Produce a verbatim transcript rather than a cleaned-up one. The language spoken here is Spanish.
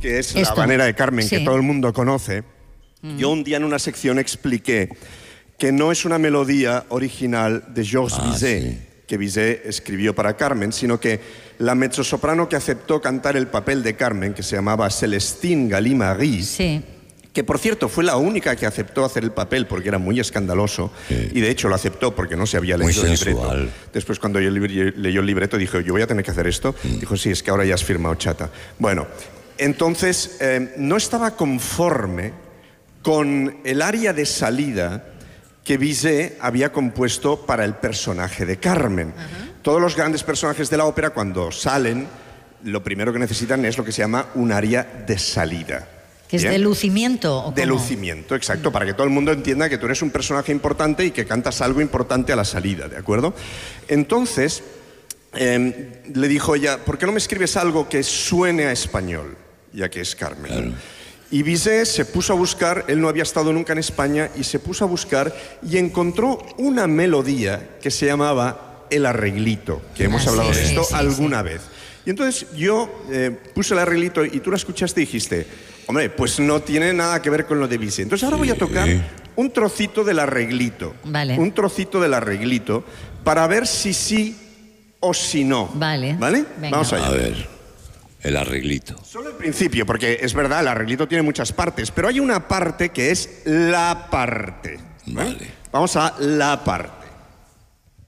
que es Esto. la habanera de Carmen, Sí. que todo el mundo conoce, mm. yo un día en una sección expliqué que no es una melodía original de Georges Ah, Bizet, sí. que Bizet escribió para Carmen, sino que la mezzosoprano que aceptó cantar el papel de Carmen, que se llamaba Célestine Gallimard, Sí. que por cierto fue la única que aceptó hacer el papel porque era muy escandaloso, Sí. y de hecho lo aceptó porque no se había Muy leído el sensual. libreto. Después cuando yo leyó el libreto dijo, yo voy a tener que hacer esto. Mm. Dijo, sí, es que ahora ya has firmado chata. Bueno, entonces eh, no estaba conforme con el aria de salida que Bizet había compuesto para el personaje de Carmen. Uh-huh. Todos los grandes personajes de la ópera, cuando salen, lo primero que necesitan es lo que se llama un aria de salida. ¿Que es ¿Bien? de lucimiento? ¿O de cómo? lucimiento, exacto, para que todo el mundo entienda que tú eres un personaje importante y que cantas algo importante a la salida, ¿de acuerdo? Entonces, eh, le dijo ella, ¿por qué no me escribes algo que suene a español, ya que es Carmen? Claro. Y Bizet se puso a buscar, él no había estado nunca en España, y se puso a buscar y encontró una melodía que se llamaba El Arreglito, que hemos Ah, hablado sí, de esto sí, sí, alguna vez. Y entonces yo eh, puse el arreglito y tú la escuchaste y dijiste, hombre, pues no tiene nada que ver con lo de Bizet. Entonces ahora voy a tocar un trocito del arreglito. Vale. Un trocito del arreglito para ver si sí o si no. Vale. ¿Vale? Venga. Vamos allá. A ver, el arreglito. Solo el principio, porque es verdad, el arreglito tiene muchas partes, pero hay una parte que es la parte. ¿vale? Vale. Vamos a la parte.